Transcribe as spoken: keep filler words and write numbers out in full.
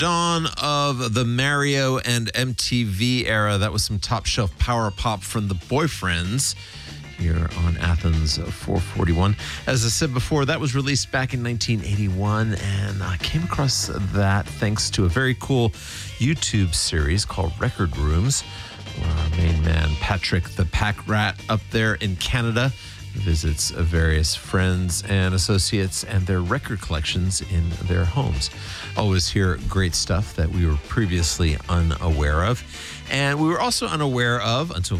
Dawn of the Mario and M T V era. That was some top shelf power pop from the Boyfriends here on Athens four forty-one. As I said before, that was released back in nineteen eighty-one, and I came across that thanks to a very cool YouTube series called Record Rooms, where our main man, Patrick the Pack Rat, up there in Canada, visits various friends and associates and their record collections in their homes. Always hear great stuff that we were previously unaware of. And we were also unaware of, until